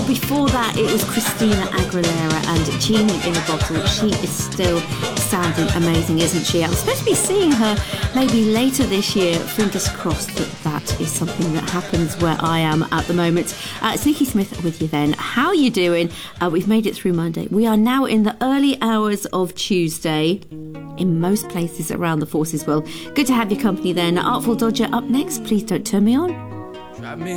before that it was Christina Aguilera and Genie in a Bottle. She is still sounding amazing, isn't she? I'm supposed to be seeing her maybe later this year. Fingers crossed that is something that happens where I am at the moment. It's Nikki Smith with you then. How are you doing? We've made it through Monday. We are now in the early hours of Tuesday in most places around the Forces world. Good to have your company then. Artful Dodger up next. Please don't turn me on. Drive me